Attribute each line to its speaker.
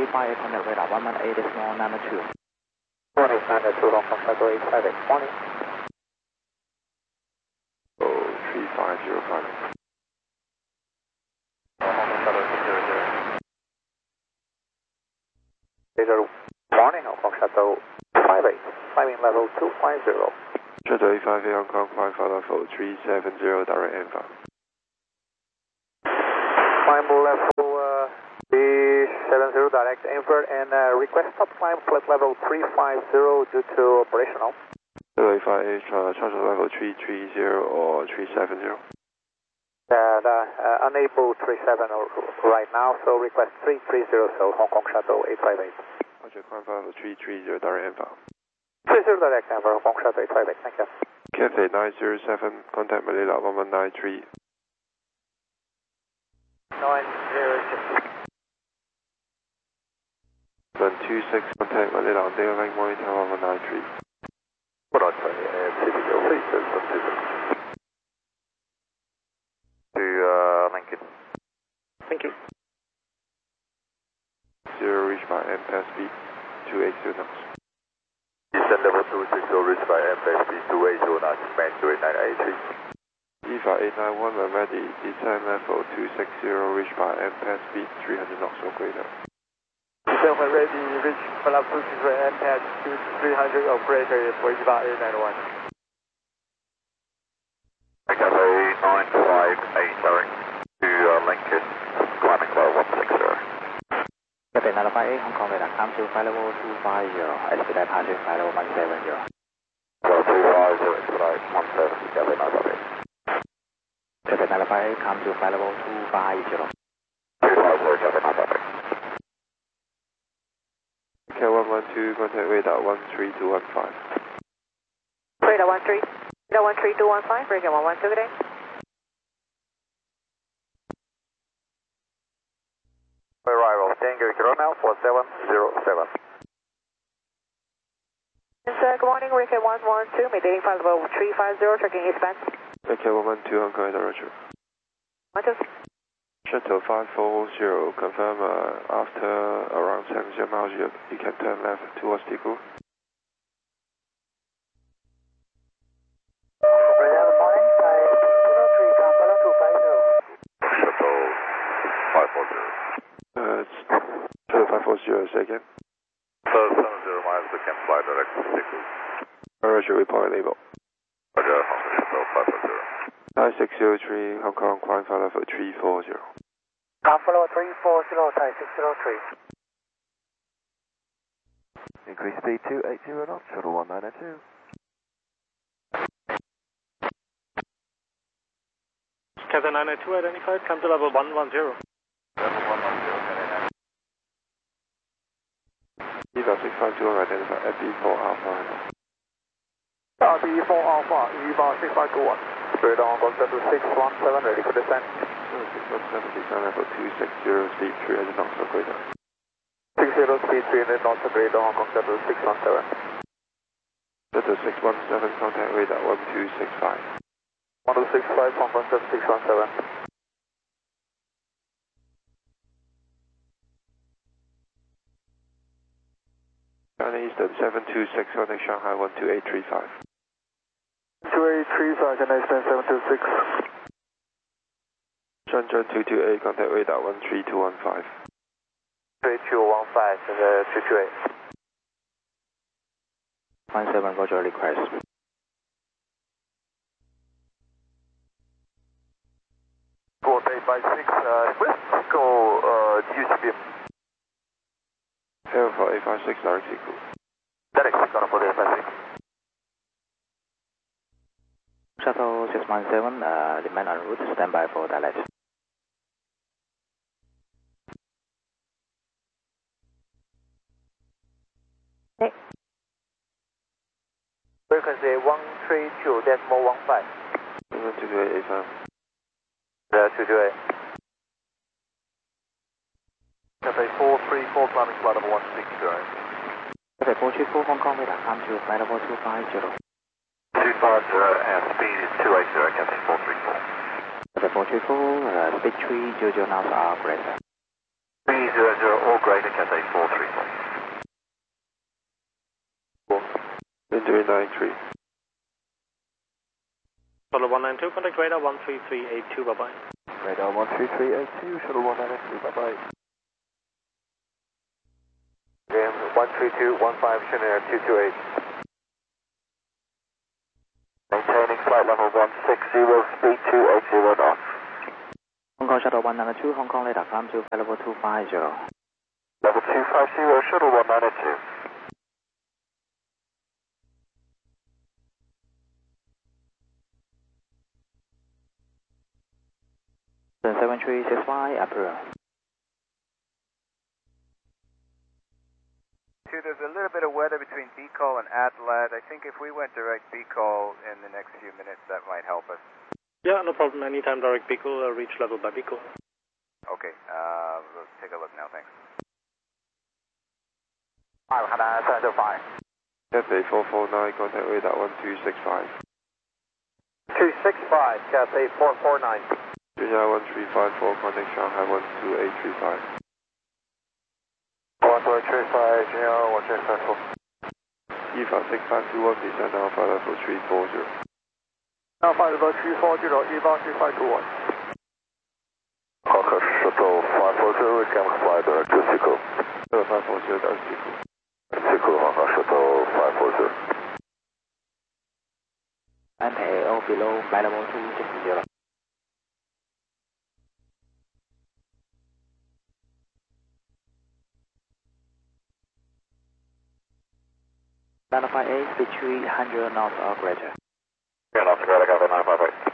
Speaker 1: 358, contact radar 118.92.
Speaker 2: 118.92, Hong Kong Shuttle 858, morning.
Speaker 3: Oh, 3505.
Speaker 2: Hong Kong Shuttle 600. Later, morning, Hong Kong Shuttle 58, climbing level 250.
Speaker 3: Shuttle 858 Hong Kong, climb for level 370, direct inbound.
Speaker 2: Climb level 370, direct invert, and request top climb flight level 350 due to operational.
Speaker 3: Shuttle 858, shuttle level 330 or 370.
Speaker 2: Unable 37 right now, so request 330, so Hong Kong Shuttle 858.
Speaker 3: Roger, climb for level 330, direct inbound.
Speaker 2: 30 direct invert, Hong Kong Shuttle 858, thank you.
Speaker 3: Cathay 907, contact Manila 1193.
Speaker 2: 906.
Speaker 3: 126, contact Manila on Dale Link monitor 1193.
Speaker 2: Hold on, sorry, CDO, please, to Lincoln. Thank you.
Speaker 3: 0 reach by MPAS speed 280 knots.
Speaker 2: Descend level 260, reach by MPAS speed 280 knots, man 28983.
Speaker 3: EVA 891 when ready, descend level 260, reach by MPAS speed 300 knots or greater.
Speaker 2: Descend when ready, reach by level 260, MPAS speed 300 or greater for EVA 891. Cathay 958, sorry, to Lincoln, climbing level 160.
Speaker 1: Cathay 958, Hong Kong radar, come to flight level 250, expedite departure flight level 170.
Speaker 2: Level 250, expedite 170, Cathay 958.
Speaker 1: Cathay 958, come to flight level 250.
Speaker 2: 250, Cathay 958.
Speaker 3: Cat 112, contact radar 13215.
Speaker 4: Radar 13215, breaking 112 today.
Speaker 2: Arrival, Tango Kilo now 4707.
Speaker 4: Good morning, Ricket 112, maintaining flight level 350, checking eastbound.
Speaker 3: Cat 112, Hong Kong radar, roger.
Speaker 4: 12.
Speaker 3: Shuttle 540, confirm after around 70 miles you can turn left towards Tiku.
Speaker 2: Good morning, 503, Kampala 250. Shuttle 540.
Speaker 3: Shuttle 540, say again.
Speaker 2: 70 miles, we can fly direct to Tiku.
Speaker 3: Roger, report label.
Speaker 2: Roger, Hong Kong Shuttle 540.
Speaker 3: 9603, Hong Kong, climb for level 340.
Speaker 2: Kampala 340, Thai 603.
Speaker 5: Increase speed 280 knots, shuttle 1902.
Speaker 6: Cathay 992 identified, come to level 110.
Speaker 2: Level 110, Cathay 9.
Speaker 3: EVA 652 identified at B4 Alpha.
Speaker 2: B4 Alpha, EVA 6521. Straight on, contact to 617, ready for descent.
Speaker 3: 617, descend level 260, speed 300 knots or greater.
Speaker 2: 60 speed 300 knots or greater, Hong Kong Shuttle 617.
Speaker 3: Shuttle 617, contact radar 1265.
Speaker 2: 1265, Hong Kong Shuttle 617.
Speaker 3: China Eastern 726, contact Shanghai 12835.
Speaker 2: 2835, China Eastern 726.
Speaker 3: Shenzhen 228, contact radar 13215.
Speaker 2: 3215, 228.
Speaker 1: 17, roger, request.
Speaker 2: Go 856, West Tico, UCB.
Speaker 3: Air for 856, direct Tiku.
Speaker 2: Direct Tico for 856.
Speaker 1: Shuttle 617, remain en route, stand by for direct.
Speaker 4: Okay.
Speaker 2: Frequency 132.15.
Speaker 3: 228 FM.
Speaker 2: 228. Cathay 434, climbing flight level 160.
Speaker 1: Cathay 434, Hong Kong radar, come to flight level 250.
Speaker 2: 250 and speed is 280, Cathay 434.
Speaker 1: Cathay 434, speed 300 knots or greater.
Speaker 2: 300 or greater, Cathay 434.
Speaker 3: Wind 93.
Speaker 6: Shuttle 192, contact radar 13382, bye-bye.
Speaker 5: Radar 13382, shuttle 192, bye-bye.
Speaker 2: James 13215, Chinook 228. Maintaining flight level 160, speed 280 knots.
Speaker 1: Hong Kong Shuttle 192, Hong Kong radar climb to flight level 250.
Speaker 2: Level 250, Shuttle 192.
Speaker 1: Then 7365, approval.
Speaker 7: There's a little bit of weather between BCall and Adelaide. I think if we went direct BCall in the next few minutes, that might help us.
Speaker 6: Yeah, no problem. Anytime direct Beagle, reach level by Beagle.
Speaker 7: Okay, let's take a look now, thanks.
Speaker 2: 5, Hana 325.
Speaker 3: Cathay 449, contact radar 1265.
Speaker 2: 265, Cathay 449.
Speaker 3: Junya 1354, contact Shanghai 12835.
Speaker 2: 12835, Junya 1354.
Speaker 3: EVA 6521, descend Alpha level 340.
Speaker 2: Alpha level 340, EVA 6521. Hawker Shuttle 540, we can fly direct to Siku.
Speaker 3: Shuttle 540, that's Siku.
Speaker 2: Siku, Hawker Shuttle 540.
Speaker 1: And AO below flight level 260. Verify A, speed 300 knots or greater.
Speaker 2: 300 knots, greater, Cathay 958.